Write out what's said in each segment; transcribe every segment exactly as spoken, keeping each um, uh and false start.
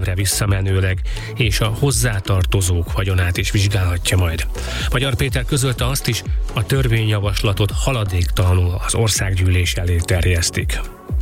visszamenőleg, és a hozzátartozók vagyonát is vizsgálhatja majd. Magyar Péter közölte azt is, a törvényjavaslatot haladéktalanul az országgyűlés elé terjesztik.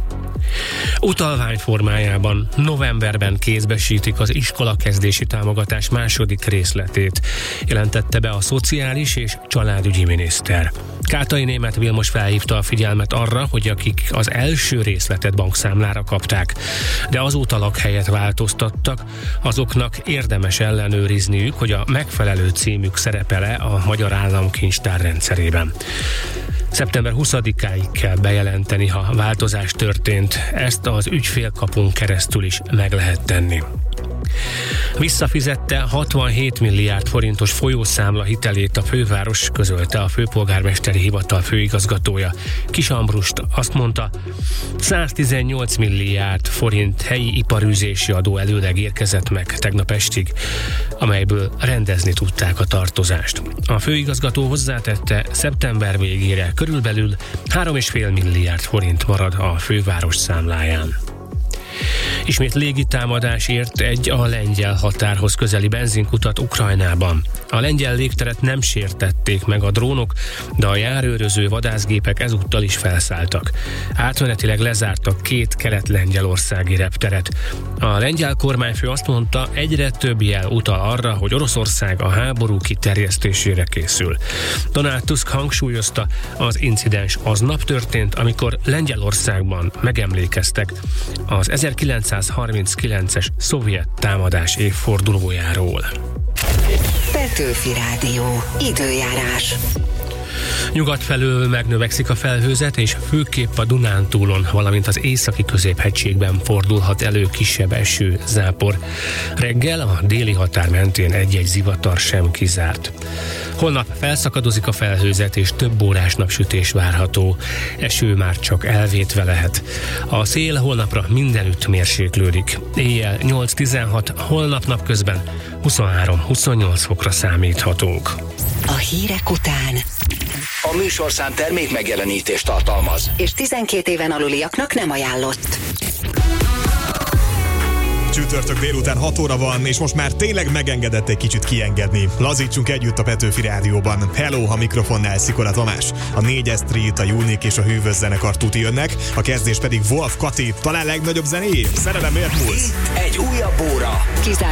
Utalvány formájában novemberben kézbesítik az iskolakezdési támogatás második részletét, jelentette be a szociális és családügyi miniszter. Kátai Németh Vilmos felhívta a figyelmet arra, hogy akik az első részletet bankszámlára kapták, de azóta lakhelyet változtattak, azoknak érdemes ellenőrizniük, hogy a megfelelő címük szerepel-e a Magyar Államkincstár rendszerében. szeptember huszadikáig kell bejelenteni, ha változás történt. Ezt az ügyfélkapun keresztül is meg lehet tenni. Visszafizette hatvanhét milliárd forintos folyószámla hitelét a főváros, közölte a főpolgármesteri hivatal főigazgatója. Kis Ambrust azt mondta, száztizennyolc milliárd forint helyi iparűzési adó előleg érkezett meg tegnap estig, amelyből rendezni tudták a tartozást. A főigazgató hozzátette, szeptember végére körülbelül három egész öt milliárd forint marad a főváros számláján. Ismét légitámadás ért egy a lengyel határhoz közeli benzinkutat Ukrajnában. A lengyel légteret nem sértették meg a drónok, de a járőröző vadászgépek ezúttal is felszálltak. Átmenetileg lezártak két kelet-lengyelországi repteret. A lengyel kormányfő azt mondta, egyre több jel utal arra, hogy Oroszország a háború kiterjesztésére készül. Donald Tusk hangsúlyozta, az incidens aznap történt, amikor Lengyelországban megemlékeztek az ezerkilencszázharminckilences szovjet támadás évfordulójáról. Petőfi Rádió. Időjárás. Nyugat felől megnövekszik a felhőzet, és főképp a Dunántúlon, valamint az északi középhegységben fordulhat elő kisebb eső, zápor. Reggel a déli határ mentén egy-egy zivatar sem kizárt. Holnap felszakadozik a felhőzet, és több órás napsütés várható. Eső már csak elvétve lehet. A szél holnapra mindenütt mérséklődik. Éjjel nyolc-tizenhat, holnap napközben huszonhárom-huszonnyolc fokra számíthatunk. A hírek után A műsorszám termék megjelenítést tartalmaz, és tizenkét éven aluliaknak nem ajánlott. Csütörtök délután hat óra van, és most már tényleg megengedett egy kicsit kiengedni. Lazítsunk együtt a Petőfi Rádióban. Hello, a mikrofonnál Szikora Tamás. A négyes Street, a Unique és a Hűvös zenekar tuti jönnek, a kezdés pedig Wolf Kati, talán legnagyobb zenéjét. Szerelem miért múlsz? egy újabb óra.